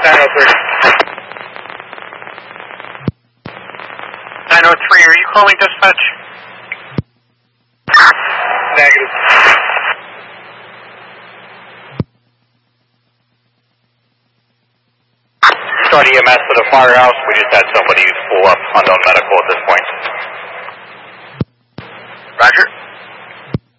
903, are you calling dispatch? Negative. Start EMS to the firehouse. We just had somebody pull up unknown medical